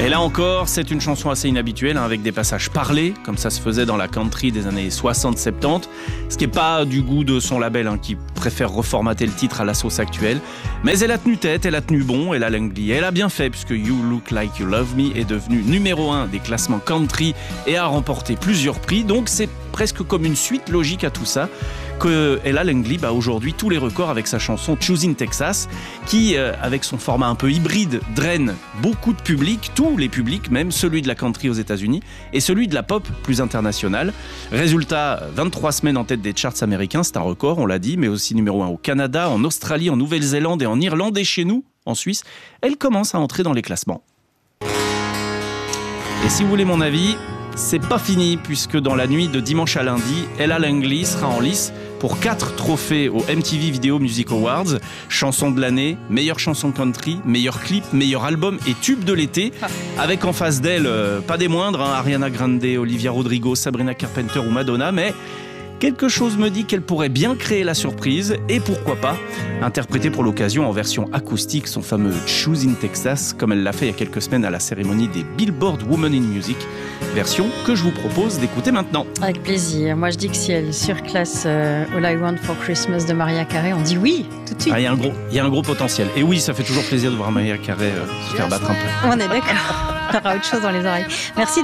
Et là encore, c'est une chanson assez inhabituelle, avec des passages parlés, comme ça se faisait dans la country des années 60-70, ce qui n'est pas du goût de son label, qui préfère reformater le titre à la sauce actuelle. Mais elle a tenu tête, elle a tenu bon, Ella Langley. Elle a bien fait, puisque You Look Like You Love Me est devenu numéro 1 des classements country et a remporté plusieurs prix. Donc c'est presque comme une suite logique à tout ça que Ella Langley bat aujourd'hui tous les records avec sa chanson Choosing Texas, qui, avec son format un peu hybride, draine beaucoup de publics, tous les publics, même celui de la country aux États-Unis et celui de la pop plus internationale. Résultat, 23 semaines en tête des charts américains, c'est un record, on l'a dit, mais aussi numéro 1 au Canada, en Australie, en Nouvelle-Zélande et en Irlande, et chez nous, en Suisse, elle commence à entrer dans les classements. Et si vous voulez mon avis, c'est pas fini, puisque dans la nuit de dimanche à lundi, Ella Langley sera en lice pour 4 trophées aux MTV Video Music Awards. Chanson de l'année, meilleure chanson country, meilleur clip, meilleur album et tube de l'été. Avec en face d'elle, pas des moindres, Ariana Grande, Olivia Rodrigo, Sabrina Carpenter ou Madonna, mais quelque chose me dit qu'elle pourrait bien créer la surprise et pourquoi pas interpréter pour l'occasion en version acoustique son fameux Choosing Texas, comme elle l'a fait il y a quelques semaines à la cérémonie des Billboard Women in Music, version que je vous propose d'écouter maintenant. Avec plaisir. Moi je dis que si elle surclasse All I Want for Christmas de Mariah Carey, on dit oui tout de suite. Il y a un gros potentiel. Et oui, ça fait toujours plaisir de voir Mariah Carey se faire battre un peu. On est d'accord. On aura autre chose dans les oreilles. Merci.